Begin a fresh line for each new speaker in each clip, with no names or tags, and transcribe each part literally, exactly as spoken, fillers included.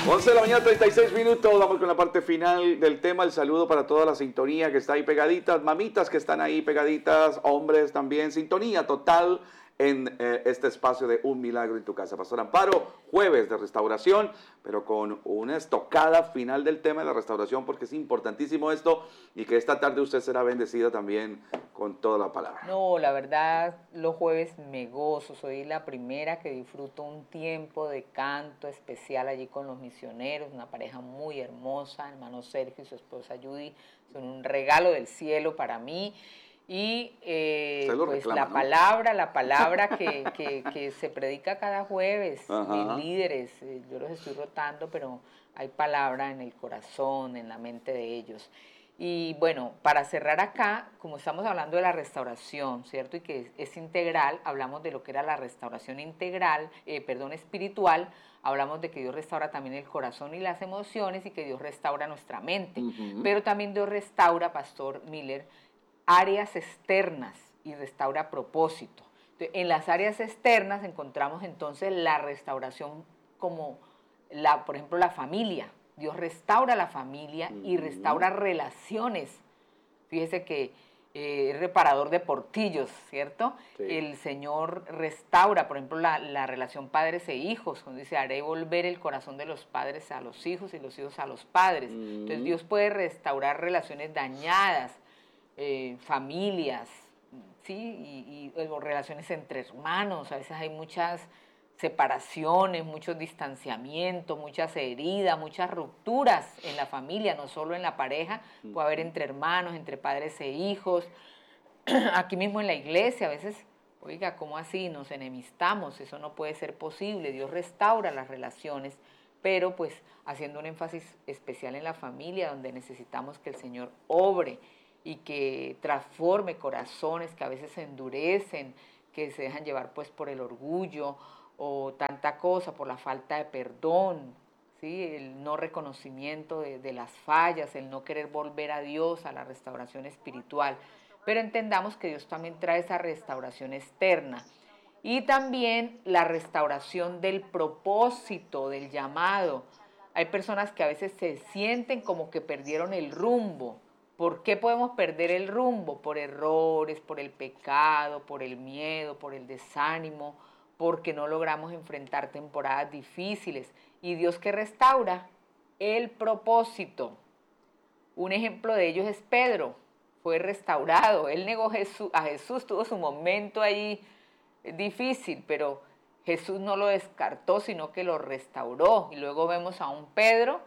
once de la mañana, treinta y seis minutos, vamos con la parte final del tema, el saludo para toda la sintonía que está ahí pegaditas, mamitas que están ahí pegaditas, hombres también, sintonía total en eh, este espacio de Un Milagro en tu Casa. Pastor Amparo, jueves de restauración, pero con una estocada final del tema de la restauración, porque es importantísimo esto, y que esta tarde usted será bendecida también con toda la palabra.
No, la verdad, los jueves me gozo, soy la primera que disfruto un tiempo de canto especial allí con los misioneros, una pareja muy hermosa, hermano Sergio y su esposa Judy, son un regalo del cielo para mí. Y eh, pues
reclama,
la
¿no?
palabra, la palabra que, que, que se predica cada jueves,
Ajá.
mis líderes, eh, yo los estoy rotando, pero hay palabra en el corazón, en la mente de ellos. Y bueno, para cerrar acá, como estamos hablando de la restauración, ¿cierto? Y que es, es integral, hablamos de lo que era la restauración integral, eh, perdón, espiritual, hablamos de que Dios restaura también el corazón y las emociones y que Dios restaura nuestra mente. Uh-huh. Pero también Dios restaura, Pastor Miller, áreas externas y restaura propósito. Entonces, en las áreas externas encontramos entonces la restauración como, la, por ejemplo, la familia. Dios restaura la familia y restaura relaciones. Fíjese que eh, es reparador de portillos, ¿cierto? Sí. El Señor restaura, por ejemplo, la, la relación padres e hijos, cuando dice, haré volver el corazón de los padres a los hijos y los hijos a los padres. Mm. Entonces, Dios puede restaurar relaciones dañadas, eh, familias, ¿sí? Y, y, y relaciones entre hermanos. A veces hay muchas separaciones, muchos distanciamientos, muchas heridas, muchas rupturas en la familia, no solo en la pareja, puede haber entre hermanos, entre padres e hijos, aquí mismo en la iglesia, a veces, oiga, ¿cómo así? Nos enemistamos, eso no puede ser posible, Dios restaura las relaciones, pero pues haciendo un énfasis especial en la familia, donde necesitamos que el Señor obre y que transforme corazones que a veces se endurecen, que se dejan llevar pues por el orgullo, o tanta cosa, por la falta de perdón, ¿sí? El no reconocimiento de, de las fallas, el no querer volver a Dios, a la restauración espiritual. Pero entendamos que Dios también trae esa restauración externa. Y también la restauración del propósito, del llamado. Hay personas que a veces se sienten como que perdieron el rumbo. ¿Por qué podemos perder el rumbo? Por errores, por el pecado, por el miedo, por el desánimo, porque no logramos enfrentar temporadas difíciles. Y Dios que restaura el propósito. Un ejemplo de ello es Pedro, fue restaurado. Él negó Jesús, a Jesús, tuvo su momento ahí difícil, pero Jesús no lo descartó, sino que lo restauró. Y luego vemos a un Pedro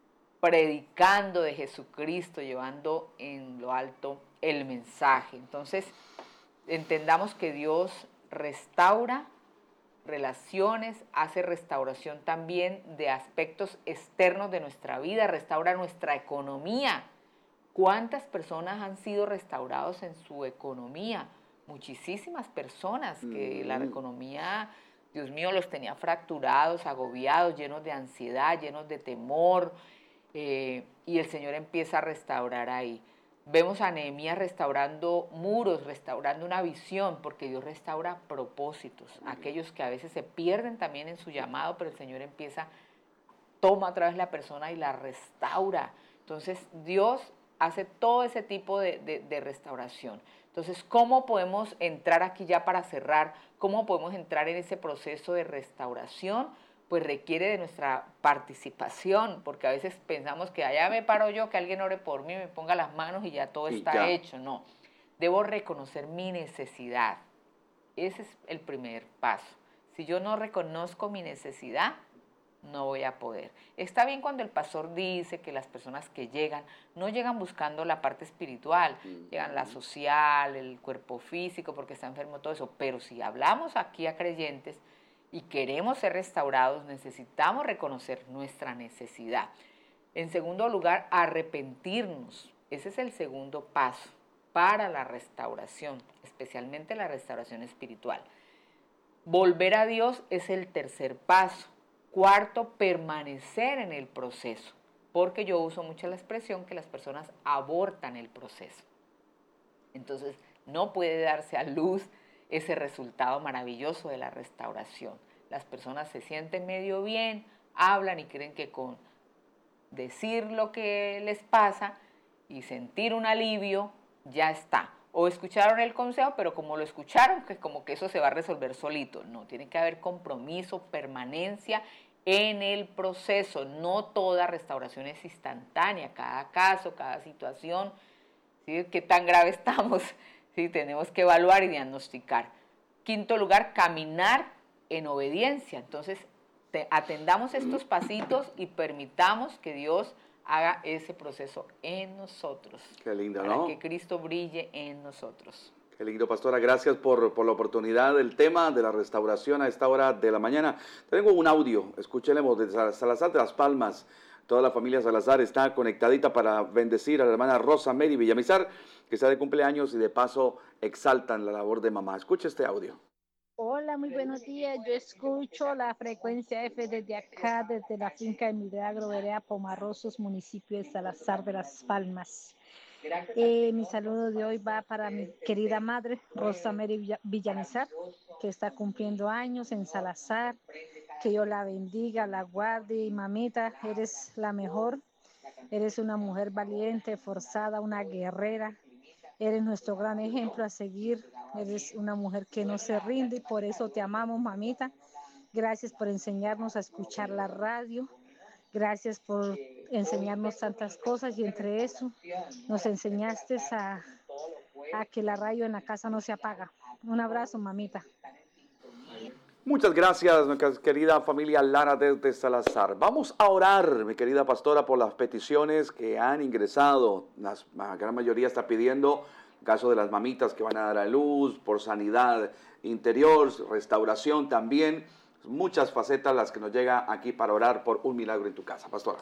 predicando de Jesucristo, llevando en lo alto el mensaje. Entonces, entendamos que Dios restaura relaciones, hace restauración también de aspectos externos de nuestra vida, restaura nuestra economía. ¿Cuántas personas han sido restaurados en su economía? Muchísimas personas que mm. la economía, Dios mío, los tenía fracturados, agobiados, llenos de ansiedad, llenos de temor, eh, y el Señor empieza a restaurar ahí. Vemos a Nehemías restaurando muros, restaurando una visión, porque Dios restaura propósitos, aquellos que a veces se pierden también en su llamado, pero el Señor empieza, toma otra vez la persona y la restaura. Entonces Dios hace todo ese tipo de, de, de restauración. Entonces, ¿cómo podemos entrar aquí ya para cerrar? ¿Cómo podemos entrar en ese proceso de restauración? Pues requiere de nuestra participación, porque a veces pensamos que allá me paro yo, que alguien ore por mí, me ponga las manos y ya todo está ya. hecho. No, debo reconocer mi necesidad. Ese es el primer paso. Si yo no reconozco mi necesidad, no voy a poder. Está bien cuando el pastor dice que las personas que llegan, no llegan buscando la parte espiritual, mm. llegan la social, el cuerpo físico, porque está enfermo, todo eso. Pero si hablamos aquí a creyentes, y queremos ser restaurados, necesitamos reconocer nuestra necesidad. En segundo lugar, arrepentirnos. Ese es el segundo paso para la restauración, especialmente la restauración espiritual. Volver a Dios es el tercer paso. Cuarto, permanecer en el proceso, porque yo uso mucho la expresión que las personas abortan el proceso. Entonces, no puede darse a luz ese resultado maravilloso de la restauración. Las personas se sienten medio bien, hablan y creen que con decir lo que les pasa y sentir un alivio, ya está. O escucharon el consejo, pero como lo escucharon, que como que eso se va a resolver solito. No, tiene que haber compromiso, permanencia en el proceso. No toda restauración es instantánea, cada caso, cada situación, ¿sí? ¿Qué tan grave estamos? ¿Sí? Tenemos que evaluar y diagnosticar. Quinto lugar, caminar en obediencia. Entonces, te, atendamos estos pasitos y permitamos que Dios haga ese proceso en nosotros.
Qué lindo,
para
¿no?
que Cristo brille en nosotros.
Qué lindo, pastora. Gracias por, por la oportunidad del tema de la restauración a esta hora de la mañana. Tengo un audio, escuchemos, de Salazar de Las Palmas. Toda la familia Salazar está conectadita para bendecir a la hermana Rosa Mary Villamizar, que está de cumpleaños y de paso exaltan la labor de mamá. Escuche este audio.
Hola, muy buenos días. Yo escucho la frecuencia F desde acá, desde la finca de Milagro, vereda Pomarrosos, municipio de Salazar de Las Palmas. Eh, mi saludo de hoy va para mi querida madre, Rosa Mary Villamizar, que está cumpliendo años en Salazar. Que Dios la bendiga, la guarde. Y mamita, eres la mejor. Eres una mujer valiente, forzada, una guerrera. Eres nuestro gran ejemplo a seguir. Eres una mujer que no se rinde y por eso te amamos, mamita. Gracias por enseñarnos a escuchar la radio. Gracias por enseñarnos tantas cosas y entre eso nos enseñaste a, a que la radio en la casa no se apaga. Un abrazo, mamita.
Muchas gracias, mi querida familia Lara desde Salazar. Vamos a orar, mi querida pastora, por las peticiones que han ingresado. Las, la gran mayoría está pidiendo, en caso de las mamitas que van a dar a luz, por sanidad interior, restauración también. Muchas facetas las que nos llega aquí para orar por un milagro en tu casa, pastora.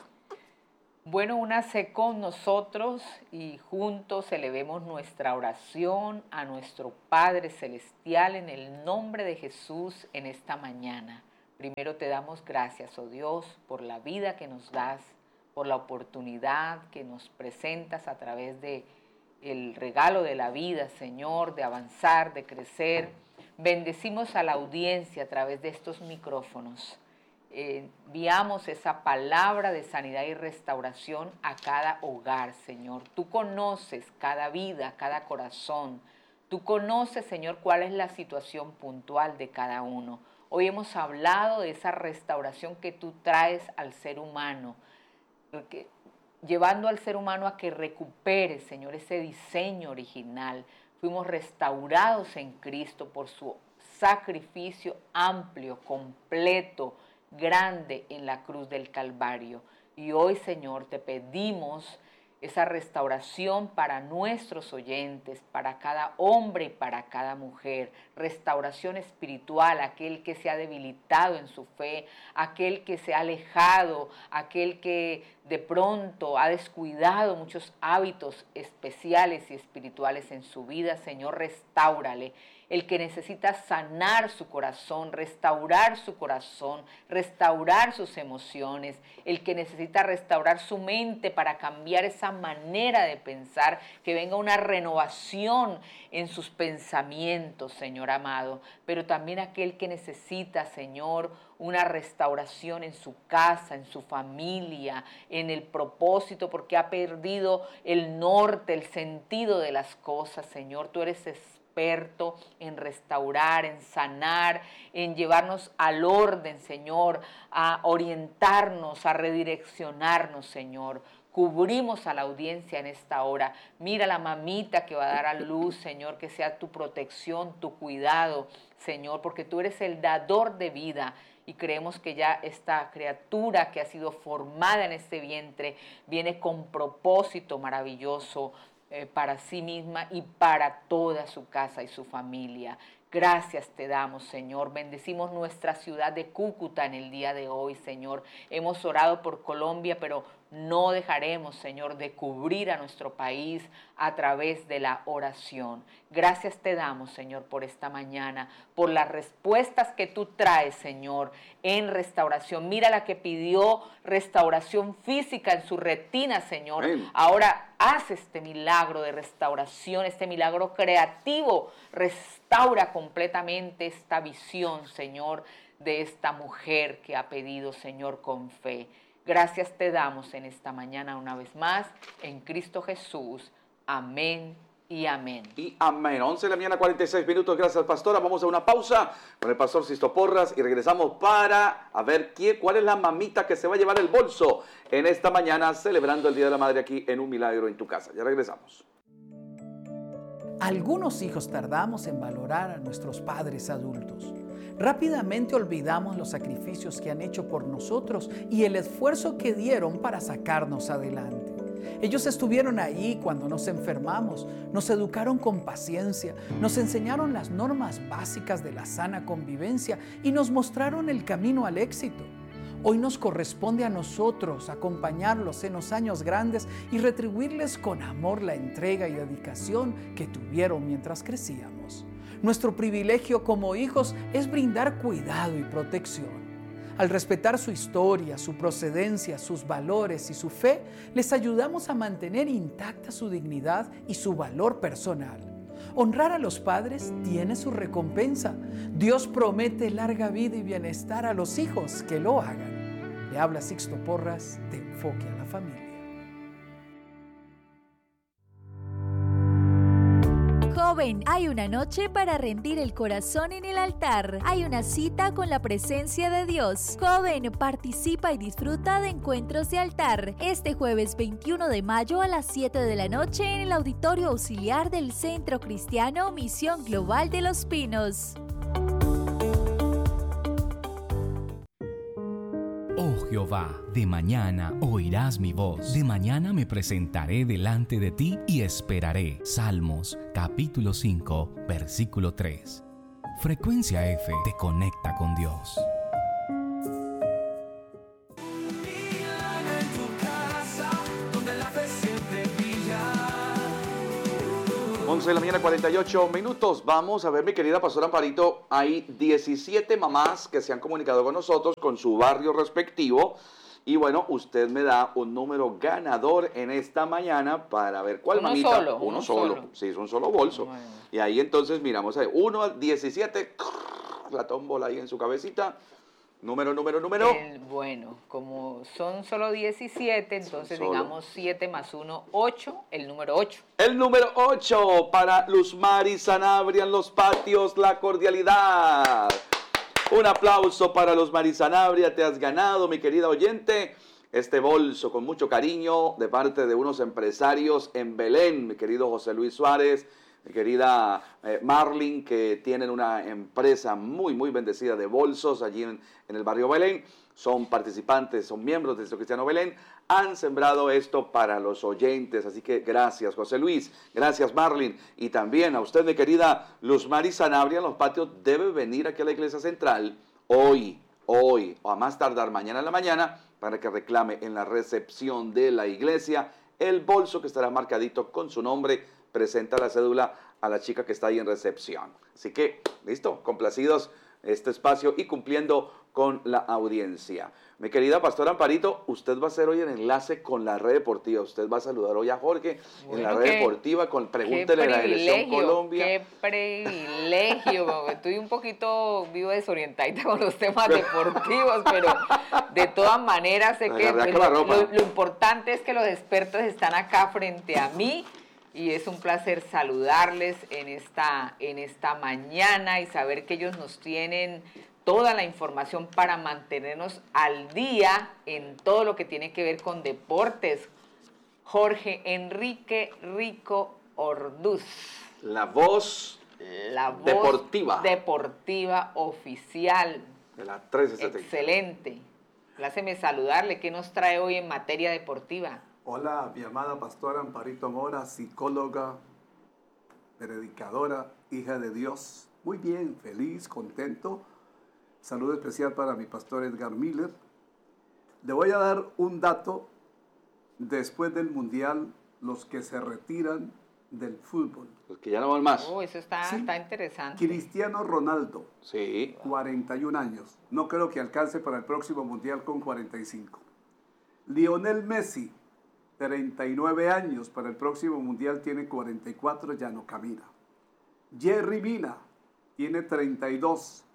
Bueno, únase con nosotros y juntos elevemos nuestra oración a nuestro Padre Celestial en el nombre de Jesús en esta mañana. Primero te damos gracias, oh Dios, por la vida que nos das, por la oportunidad que nos presentas a través de el regalo de la vida, Señor, de avanzar, de crecer. Bendecimos a la audiencia a través de estos micrófonos. Eh, enviamos esa palabra de sanidad y restauración a cada hogar, Señor. Tú conoces cada vida, cada corazón. Tú conoces, Señor, cuál es la situación puntual de cada uno. Hoy hemos hablado de esa restauración que tú traes al ser humano, porque, llevando al ser humano a que recupere, Señor, ese diseño original. Fuimos restaurados en Cristo por su sacrificio amplio, completo, grande en la cruz del Calvario. Y hoy, Señor, te pedimos esa restauración para nuestros oyentes, para cada hombre y para cada mujer. Restauración espiritual, aquel que se ha debilitado en su fe, aquel que se ha alejado, aquel que de pronto ha descuidado muchos hábitos especiales y espirituales en su vida. Señor, restáurale. El que necesita sanar su corazón, restaurar su corazón, restaurar sus emociones, el que necesita restaurar su mente para cambiar esa manera de pensar, que venga una renovación en sus pensamientos, Señor amado, pero también aquel que necesita, Señor, una restauración en su casa, en su familia, en el propósito, porque ha perdido el norte, el sentido de las cosas, Señor. Tú eres experto en restaurar, en sanar, en llevarnos al orden, Señor, a orientarnos, a redireccionarnos, Señor. Cubrimos a la audiencia en esta hora. Mira la mamita que va a dar a luz, Señor, que sea tu protección, tu cuidado, Señor, porque tú eres el dador de vida. Y creemos que ya esta criatura que ha sido formada en este vientre viene con propósito maravilloso eh, para sí misma y para toda su casa y su familia. Gracias te damos, Señor. Bendecimos nuestra ciudad de Cúcuta en el día de hoy, Señor. Hemos orado por Colombia, pero no dejaremos, Señor, de cubrir a nuestro país a través de la oración. Gracias te damos, Señor, por esta mañana, por las respuestas que tú traes, Señor, en restauración. Mira la que pidió restauración física en su retina, Señor. Amén. Ahora haz este milagro de restauración, este milagro creativo. Restaura completamente esta visión, Señor, de esta mujer que ha pedido, Señor, con fe. Gracias te damos en esta mañana una vez más, en Cristo Jesús. Amén y amén.
Y amén. once de la mañana, cuarenta y seis minutos. Gracias, pastora. Vamos a una pausa con el pastor Sisto Porras y regresamos para a ver quién, cuál es la mamita que se va a llevar el bolso en esta mañana celebrando el Día de la Madre aquí en Un Milagro en tu Casa. Ya regresamos.
Algunos hijos tardamos en valorar a nuestros padres adultos. Rápidamente olvidamos los sacrificios que han hecho por nosotros y el esfuerzo que dieron para sacarnos adelante. Ellos estuvieron ahí cuando nos enfermamos, nos educaron con paciencia, nos enseñaron las normas básicas de la sana convivencia y nos mostraron el camino al éxito. Hoy nos corresponde a nosotros acompañarlos en los años grandes y retribuirles con amor la entrega y dedicación que tuvieron mientras crecíamos. Nuestro privilegio como hijos es brindar cuidado y protección. Al respetar su historia, su procedencia, sus valores y su fe, les ayudamos a mantener intacta su dignidad y su valor personal. Honrar a los padres tiene su recompensa. Dios promete larga vida y bienestar a los hijos que lo hagan. Le habla Sixto Porras de Enfoque a la Familia.
Joven, hay una noche para rendir el corazón en el altar. Hay una cita con la presencia de Dios. Joven, participa y disfruta de encuentros de altar. Este jueves veintiuno de mayo a las siete de la noche en el Auditorio Auxiliar del Centro Cristiano Misión Global de Los Pinos.
Oh Jehová, de mañana oirás mi voz, de mañana me presentaré delante de ti y esperaré. Salmos, capítulo cinco, versículo tres. Frecuencia F te conecta con Dios.
once de la mañana, cuarenta y ocho minutos. Vamos a ver, mi querida pastora Amparito, hay diecisiete mamás que se han comunicado con nosotros, con su barrio respectivo. Y bueno, usted me da un número ganador en esta mañana para ver cuál
uno
mamita.
Solo,
uno,
uno
solo.
solo.
Sí, es un solo bolso.
Bueno.
Y ahí entonces miramos ahí. uno al diecisiete, la tómbola ahí en su cabecita. Número, número, número.
El, bueno, como son solo diecisiete, entonces
solo.
digamos siete más uno, ocho, el número ocho.
El número ocho para Luzmar y Sanabria en los patios, la cordialidad. Un aplauso para Luzmar y Sanabria, te has ganado, mi querida oyente, este bolso con mucho cariño de parte de unos empresarios en Belén, mi querido José Luis Suárez, mi querida eh, Marlin, que tienen una empresa muy, muy bendecida de bolsos allí en, en el barrio Belén. Son participantes, son miembros del Centro Cristiano Belén. Han sembrado esto para los oyentes. Así que gracias, José Luis. Gracias, Marlin. Y también a usted, mi querida Luzmar y Sanabria, en los patios, debe venir aquí a la Iglesia Central hoy, hoy, o a más tardar mañana en la mañana, para que reclame en la recepción de la iglesia el bolso que estará marcadito con su nombre. Presenta la cédula a la chica que está ahí en recepción. Así que, listo, complacidos este espacio y cumpliendo con la audiencia. Mi querida pastora Amparito, usted va a hacer hoy el enlace con la red deportiva. Usted va a saludar hoy a Jorge bueno, en la red qué, deportiva con Pregúntele a la Selección Colombia.
Qué privilegio. Estoy un poquito vivo desorientadita con los temas deportivos, pero de todas maneras sé que pues, lo, lo, lo importante es que los expertos están acá frente a mí. Y es un placer saludarles en esta, en esta mañana y saber que ellos nos tienen toda la información para mantenernos al día en todo lo que tiene que ver con deportes. Jorge Enrique Rico Orduz.
La voz,
la voz
deportiva.
Deportiva oficial.
De la trece setenta.
Excelente. Pláceme saludarle. ¿Qué nos trae hoy en materia deportiva?
Hola, mi amada pastora Amparito Mora, psicóloga, predicadora, hija de Dios. Muy bien, feliz, contento. Saludo especial para mi pastor Edgar Miller. Le voy a dar un dato. Después del Mundial, los que se retiran del fútbol.
Los que ya no van más.
Oh, eso está, sí. está interesante.
Cristiano Ronaldo,
sí.
cuarenta y un años. No creo que alcance para el próximo Mundial con cuarenta y cinco. Lionel Messi, treinta y nueve años, para el próximo Mundial tiene cuarenta y cuatro, ya no camina. Jerry Mina tiene treinta y dos,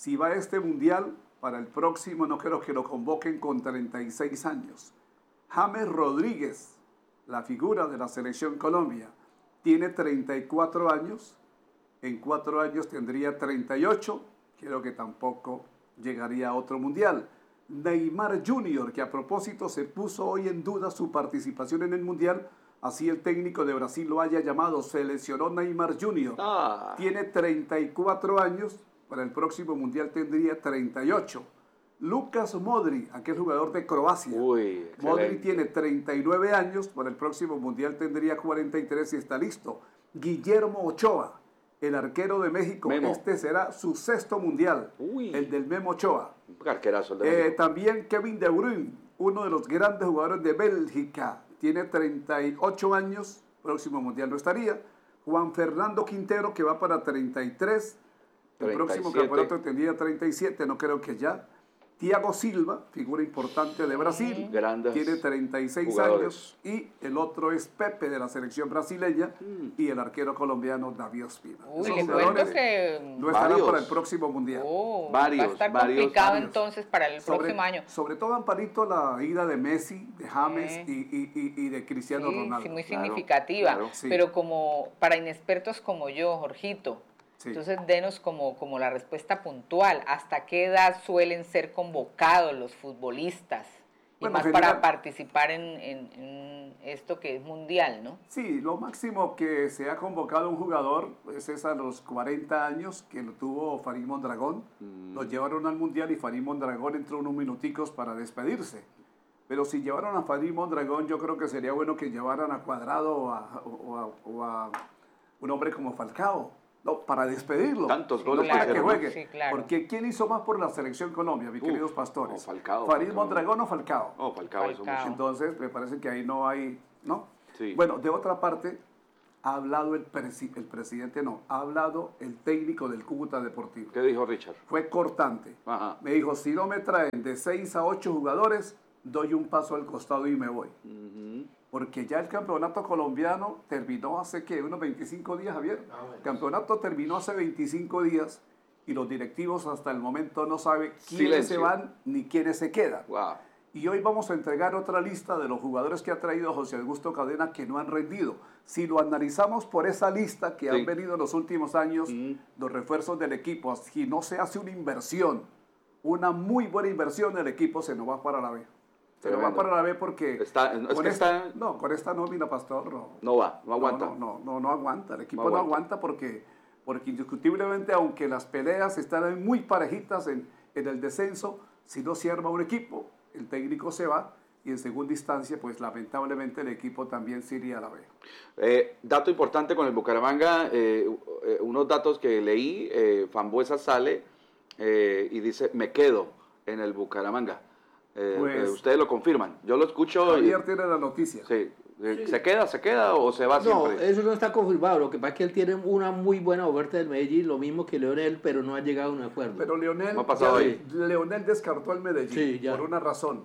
Si va a este mundial, para el próximo no creo que lo convoquen con treinta y seis años. James Rodríguez, la figura de la Selección Colombia, tiene treinta y cuatro años. En cuatro años tendría treinta y ocho. Creo que tampoco llegaría a otro mundial. Neymar junior, que a propósito se puso hoy en duda su participación en el mundial, así el técnico de Brasil lo haya llamado, se lesionó Neymar junior Ah. Tiene treinta y cuatro años, para el próximo mundial tendría treinta y ocho. Lucas Modric, aquel jugador de Croacia.
Uy,
Modric tiene treinta y nueve años, para el próximo mundial tendría cuarenta y tres y está listo. Guillermo Ochoa, el arquero de México,
Memo.
Este será su sexto mundial,
Uy.
el del Memo Ochoa.
Un arquerazo el de
Eh,
México.
también Kevin De Bruyne, uno de los grandes jugadores de Bélgica, tiene treinta y ocho años, próximo mundial no estaría. Juan Fernando Quintero, que va para treinta y tres, el
treinta y
próximo
siete.
campeonato tendría treinta y siete, no creo que ya. Thiago Silva, figura importante de Brasil,
Grandes
tiene treinta y seis
jugadores.
años, y el otro es Pepe de la selección brasileña
Mm.
y el arquero colombiano David Ospina.
Uy,
Esos
le
jugadores
cuento que...
no estarán
Varios.
para el próximo mundial.
Oh,
Varios,
va a estar
varios,
complicado
varios.
entonces para el
Sobre-
próximo año.
Sobre todo, Amparito, la ida de Messi, de James
Sí.
y, y- y- y de Cristiano
Sí,
Ronaldo.
sí, muy
Claro,
significativa,
claro.
Sí.
pero como para inexpertos como yo, Jorgito,
Sí.
entonces denos como, como la respuesta puntual, ¿hasta qué edad suelen ser convocados los futbolistas? Y
Bueno,
más
general-
para participar en, en- en esto que es mundial, ¿no?
Sí, lo máximo que se ha convocado un jugador pues, es a los cuarenta años, que lo tuvo Farid Mondragón.
Mm.
Lo llevaron al Mundial y Farid Mondragón entró unos minuticos para despedirse. Pero si llevaron a Farid Mondragón, yo creo que sería bueno que llevaran a Cuadrado o a, o a- o a un hombre como Falcao. No, para despedirlo.
Tantos goles
No para
que
que
hicieron,
juegue.
sí, claro.
Porque ¿quién hizo más por la selección Colombia, mis
Uf,
queridos pastores?
no, Falcao,
¿Farid
Falcao.
Mondragón o Falcao?
Oh, Falcao, eso
Falcao.
mucho.
Entonces, me parece que ahí no hay, ¿no?
Sí.
Bueno, de otra parte, ha hablado el, presi- el presidente, no, ha hablado el técnico del Cúcuta Deportivo.
¿Qué dijo Richard?
Fue cortante.
Ajá.
Me dijo, si no me traen de seis a ocho jugadores, doy un paso al costado y me voy.
Ujú.
Porque ya el campeonato colombiano terminó hace, ¿qué? Unos veinticinco días, Javier. El campeonato terminó hace veinticinco días y los directivos hasta el momento no saben quiénes
Silencio.
se van ni quiénes se quedan.
Wow.
Y hoy vamos a entregar otra lista de los jugadores que ha traído José Augusto Cadena que no han rendido. Si lo analizamos por esa lista que
Sí.
han venido en los últimos años,
Mm.
los refuerzos del equipo, si no se hace una inversión, una muy buena inversión, el equipo se nos va para la B. Se nos va
Tremendo.
para la B porque
Está- es
con
que
esta,
está-
no, con esta nómina, Pastor, no,
No va, no aguanta.
no, no, no, no aguanta. El equipo
No
no
aguanta.
aguanta, porque, porque indiscutiblemente, aunque las peleas están muy parejitas en, en el descenso, si no se arma un equipo, el técnico se va y en segunda instancia, pues lamentablemente el equipo también se iría a la B.
Eh, dato importante con el Bucaramanga, eh, eh, unos datos que leí, eh, Fambuesa sale eh, y dice, me quedo en el Bucaramanga. Eh,
Pues-
eh, ustedes lo confirman, yo lo escucho y...
Ayer tiene la noticia.
Sí, eh, ¿se queda, se queda o se va
No,
siempre?
eso no está confirmado. Lo que pasa es que él tiene una muy buena oferta del Medellín, lo mismo que Leonel, pero no ha llegado a un acuerdo.
Pero Leonel,
No ha pasado
ya-
ahí.
Leonel descartó al Medellín
Sí, ya.
por una razón,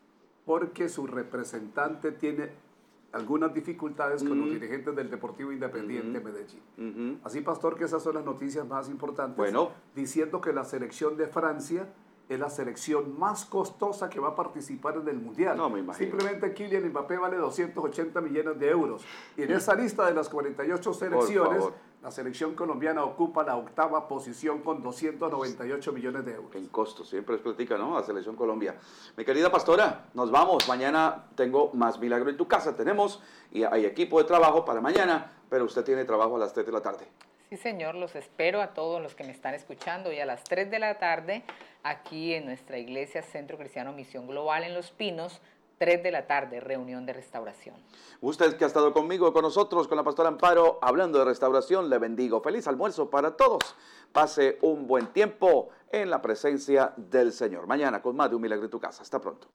porque su representante tiene algunas dificultades con los
Mm.
dirigentes del Deportivo Independiente Medellín.
Ujú.
Así, Pastor, que esas son las noticias más importantes.
Bueno.
Diciendo que la selección de Francia es la selección más costosa que va a participar en el Mundial.
No me imagino.
Simplemente Kylian Mbappé vale doscientos ochenta millones de euros. Y en esa lista de las cuarenta y ocho selecciones,
favor.
la selección colombiana ocupa la octava posición con doscientos noventa y ocho millones de euros.
En costo, siempre es platica, ¿no? A Selección Colombia. Mi querida pastora, nos vamos. Mañana tengo más milagro en tu casa. Tenemos y hay equipo de trabajo para mañana, pero usted tiene trabajo a las tres de la tarde.
Sí, señor, los espero a todos los que me están escuchando y a las tres de la tarde aquí en nuestra iglesia Centro Cristiano Misión Global en Los Pinos, tres de la tarde, reunión de restauración.
Usted que ha estado conmigo, con nosotros, con la pastora Amparo, hablando de restauración, le bendigo. Feliz almuerzo para todos. Pase un buen tiempo en la presencia del Señor. Mañana con más de un milagro en tu casa. Hasta pronto.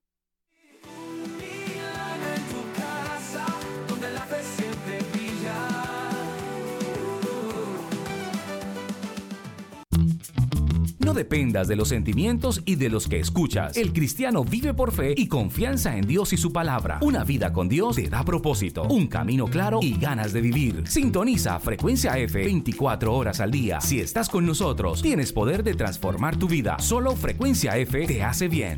No dependas de los sentimientos y de los que escuchas. El cristiano vive por fe y confianza en Dios y su palabra. Una vida con Dios te da propósito, un camino claro y ganas de vivir. Sintoniza Frecuencia F veinticuatro horas al día. Si estás con nosotros, tienes poder de transformar tu vida. Solo Frecuencia F te hace bien.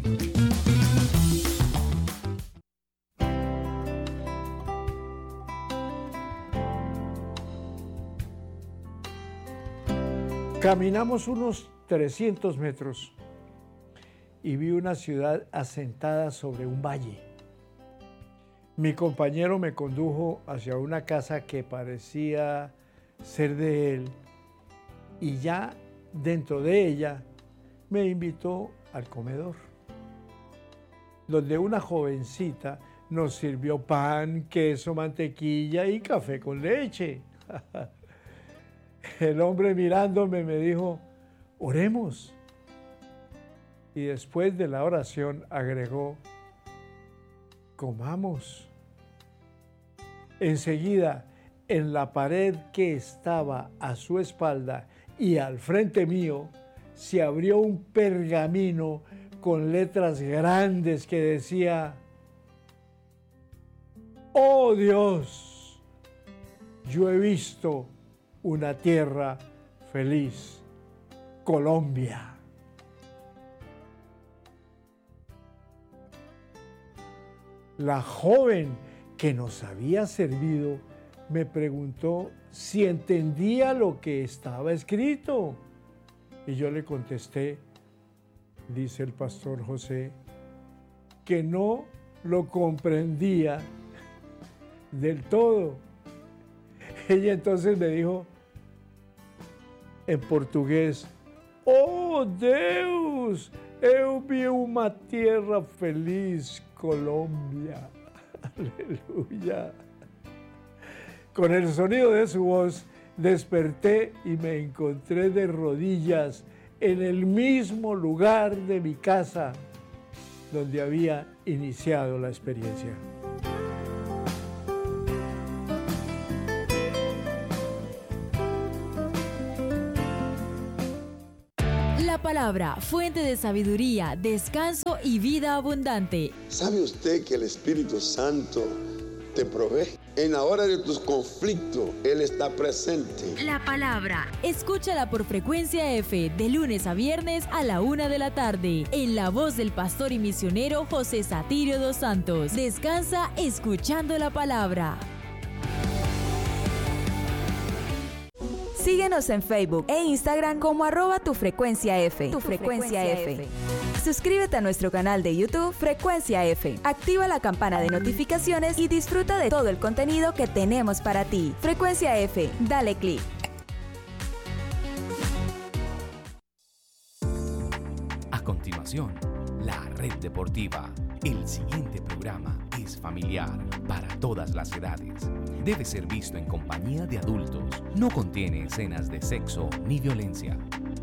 Caminamos unos trescientos metros y vi una ciudad asentada sobre un valle. Mi compañero me condujo hacia una casa que parecía ser de él y ya dentro de ella me invitó al comedor, donde una jovencita nos sirvió pan, queso, mantequilla y café con leche. El hombre mirándome me dijo, oremos. Y después de la oración agregó, comamos. Enseguida, en la pared que estaba a su espalda y al frente mío, se abrió un pergamino con letras grandes que decía, oh Dios, yo he visto una tierra feliz, Colombia. La joven que nos había servido me preguntó si entendía lo que estaba escrito. Y yo le contesté, dice el pastor José, que no lo comprendía del todo. Ella entonces me dijo, en portugués, oh Deus, eu vi uma tierra feliz, Colombia. Aleluya. Con el sonido de su voz desperté y me encontré de rodillas en el mismo lugar de mi casa donde había iniciado la experiencia.
La palabra, fuente de sabiduría, descanso y vida abundante.
¿Sabe usted que el Espíritu Santo te provee? En la hora de tus conflictos, Él está presente.
La palabra. Escúchala por Frecuencia F de lunes a viernes a la una de la tarde. En la voz del pastor y misionero José Satirio dos Santos. Descansa escuchando la palabra.
Síguenos en Facebook e Instagram como arroba tu frecuencia F. Tu frecuencia F. Suscríbete a nuestro canal de YouTube Frecuencia F. Activa la campana de notificaciones y disfruta de todo el contenido que tenemos para ti. Frecuencia F, dale clic.
A continuación, la Red Deportiva. El siguiente programa es familiar para todas las edades. Debe ser visto en compañía de adultos. No contiene escenas de sexo ni violencia.